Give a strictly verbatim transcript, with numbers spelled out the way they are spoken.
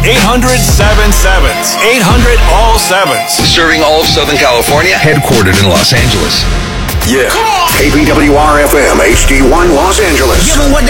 eight hundred seven sevens. eight hundred all sevens. Serving all of Southern California, headquartered in Los Angeles. Yeah. K B W R F M, H D one Los Angeles. Give them what they